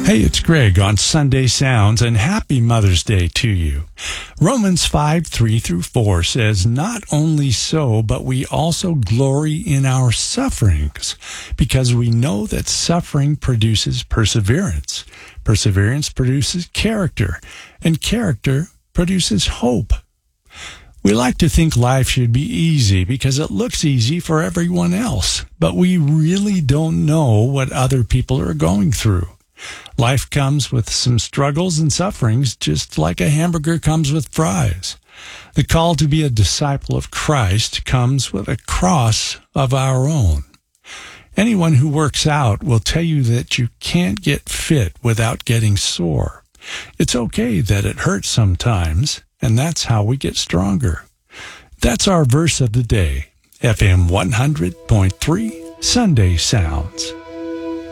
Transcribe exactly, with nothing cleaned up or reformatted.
Hey, it's Greg on Sunday Sounds, and happy Mother's Day to you. Romans five, three through four says, "Not only so, but we also glory in our sufferings, because we know that suffering produces perseverance. Perseverance produces character, and character produces hope." We like to think life should be easy because it looks easy for everyone else, but we really don't know what other people are going through. Life comes with some struggles and sufferings, just like a hamburger comes with fries. The call to be a disciple of Christ comes with a cross of our own. Anyone who works out will tell you that you can't get fit without getting sore. It's okay that it hurts sometimes, and that's how we get stronger. That's our verse of the day. F M one hundred point three Sunday Sounds.